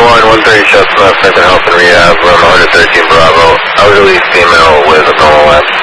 121, 130 Chestnut, Center Health and Rehab, room 113 Bravo, elderly female with abnormal lapse.